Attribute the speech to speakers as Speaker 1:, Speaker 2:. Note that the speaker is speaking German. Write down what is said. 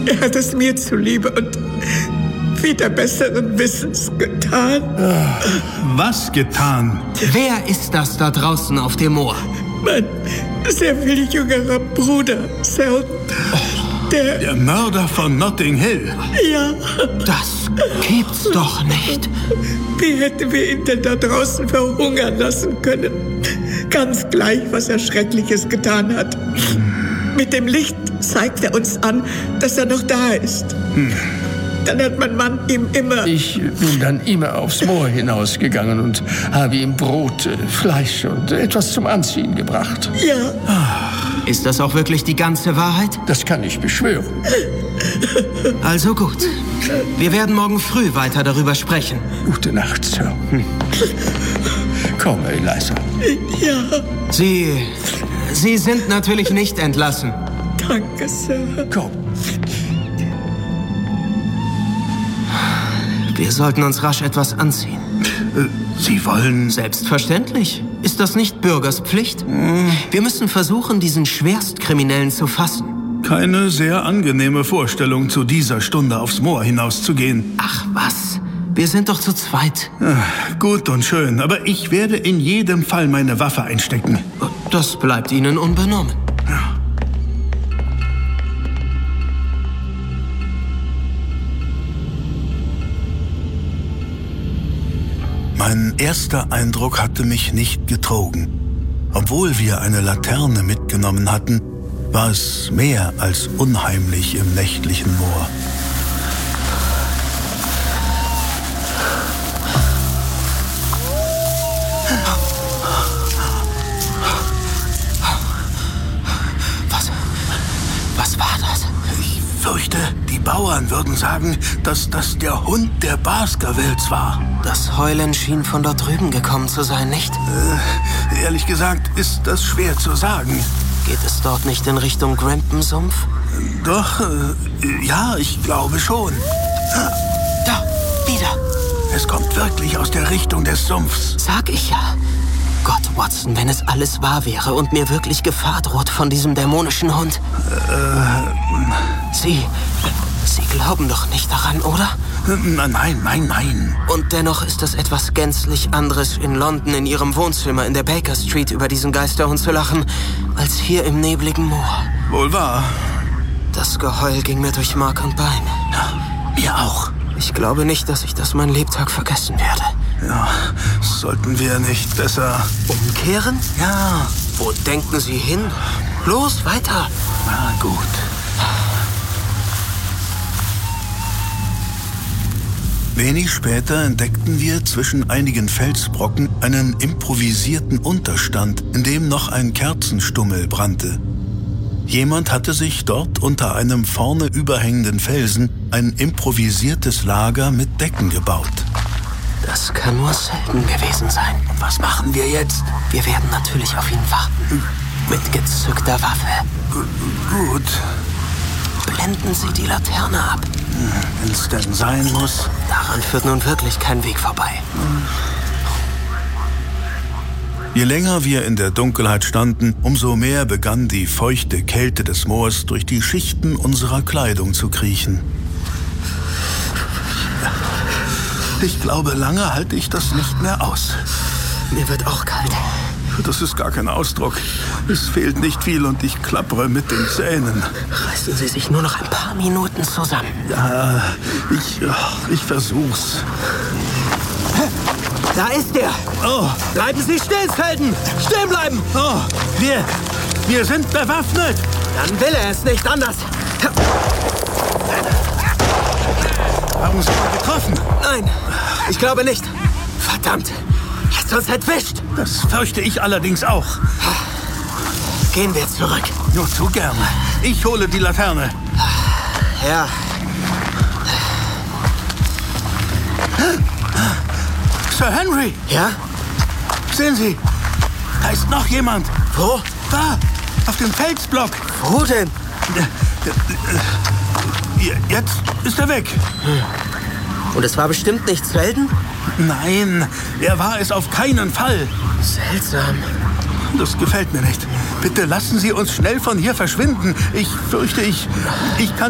Speaker 1: Er hat es mir zuliebe und wieder besseren Wissens getan.
Speaker 2: Was getan?
Speaker 3: Wer ist das da draußen auf dem Moor?
Speaker 1: Mein sehr viel jüngerer Bruder, Selden.
Speaker 2: Der Mörder von Notting Hill.
Speaker 1: Ja.
Speaker 3: Das gibt's doch nicht.
Speaker 1: Wie hätten wir ihn denn da draußen verhungern lassen können? Ganz gleich, was er Schreckliches getan hat. Mit dem Licht zeigt er uns an, dass er noch da ist. Dann hat mein Mann ihm immer...
Speaker 4: Ich bin dann immer aufs Moor hinausgegangen und habe ihm Brot, Fleisch und etwas zum Anziehen gebracht.
Speaker 1: Ja.
Speaker 3: Ist das auch wirklich die ganze Wahrheit?
Speaker 4: Das kann ich beschwören.
Speaker 3: Also gut. Wir werden morgen früh weiter darüber sprechen.
Speaker 4: Gute Nacht, Sir. Komm, Eliza.
Speaker 1: Ja.
Speaker 3: Sie sind natürlich nicht entlassen.
Speaker 1: Danke, Sir.
Speaker 4: Komm.
Speaker 3: Wir sollten uns rasch etwas anziehen.
Speaker 2: Sie wollen...
Speaker 3: Selbstverständlich. Ist das nicht Bürgers Pflicht? Wir müssen versuchen, diesen Schwerstkriminellen zu fassen.
Speaker 2: Keine sehr angenehme Vorstellung, zu dieser Stunde aufs Moor hinauszugehen.
Speaker 3: Ach was, wir sind doch zu zweit.
Speaker 2: Gut und schön, aber ich werde in jedem Fall meine Waffe einstecken.
Speaker 3: Das bleibt Ihnen unbenommen.
Speaker 2: Mein erster Eindruck hatte mich nicht getrogen. Obwohl wir eine Laterne mitgenommen hatten, war es mehr als unheimlich im nächtlichen Moor.
Speaker 3: Was war das?
Speaker 2: Ich fürchte, die Bauern würden sagen, dass das der Hund der Baskervilles war.
Speaker 3: Das Heulen schien von dort drüben gekommen zu sein, nicht?
Speaker 2: Ehrlich gesagt ist das schwer zu sagen.
Speaker 3: Geht es dort nicht in Richtung Grampen-Sumpf?
Speaker 2: Doch, ja, ich glaube schon.
Speaker 3: Da, wieder.
Speaker 2: Es kommt wirklich aus der Richtung des Sumpfs.
Speaker 3: Sag ich ja. Gott, Watson, wenn es alles wahr wäre und mir wirklich Gefahr droht von diesem dämonischen Hund. Sie glauben doch nicht daran, oder?
Speaker 2: Nein.
Speaker 3: Und dennoch ist es etwas gänzlich anderes, in London in Ihrem Wohnzimmer in der Baker Street über diesen Geisterhund zu lachen, als hier im nebligen Moor.
Speaker 2: Wohl wahr.
Speaker 3: Das Geheul ging mir durch Mark und Bein.
Speaker 2: Ja, mir auch.
Speaker 3: Ich glaube nicht, dass ich das mein Lebtag vergessen werde.
Speaker 2: Ja, sollten wir nicht besser...
Speaker 3: Umkehren?
Speaker 2: Ja.
Speaker 3: Wo denken Sie hin? Los, weiter.
Speaker 2: Na gut. Wenig später entdeckten wir zwischen einigen Felsbrocken einen improvisierten Unterstand, in dem noch ein Kerzenstummel brannte. Jemand hatte sich dort unter einem vorne überhängenden Felsen ein improvisiertes Lager mit Decken gebaut.
Speaker 3: Das kann nur Selden gewesen sein.
Speaker 2: Und was machen wir jetzt?
Speaker 3: Wir werden natürlich auf ihn warten. Mit gezückter Waffe.
Speaker 2: Gut.
Speaker 3: Blenden Sie die Laterne ab.
Speaker 2: Wenn es denn sein muss.
Speaker 3: Daran führt nun wirklich kein Weg vorbei.
Speaker 2: Je länger wir in der Dunkelheit standen, umso mehr begann die feuchte Kälte des Moors durch die Schichten unserer Kleidung zu kriechen. Ich glaube, lange halte ich das nicht mehr aus.
Speaker 3: Mir wird auch kalt.
Speaker 2: Das ist gar kein Ausdruck. Es fehlt nicht viel und ich klappere mit den Zähnen.
Speaker 3: Reißen Sie sich nur noch ein paar Minuten zusammen.
Speaker 2: Ja, ich versuch's.
Speaker 3: Da ist er!
Speaker 2: Oh,
Speaker 3: Bleiben Sie still, Selden! Stehen bleiben!
Speaker 2: oh, wir sind bewaffnet!
Speaker 3: Dann will er es nicht anders.
Speaker 2: Haben Sie ihn getroffen?
Speaker 3: Nein, ich glaube nicht. Verdammt, er hat uns entwischt.
Speaker 2: Das fürchte ich allerdings auch.
Speaker 3: Gehen wir zurück.
Speaker 2: Nur zu gerne. Ich hole die Laterne.
Speaker 3: Ja.
Speaker 2: Sir Henry!
Speaker 3: Ja?
Speaker 2: Sehen Sie, da ist noch jemand.
Speaker 3: Wo?
Speaker 2: Da, auf dem Felsblock.
Speaker 3: Wo denn?
Speaker 2: Jetzt ist er weg.
Speaker 3: Und es war bestimmt nicht Selden?
Speaker 2: Nein, er war es auf keinen Fall.
Speaker 3: Seltsam.
Speaker 2: Das gefällt mir nicht. Bitte lassen Sie uns schnell von hier verschwinden. Ich fürchte, ich kann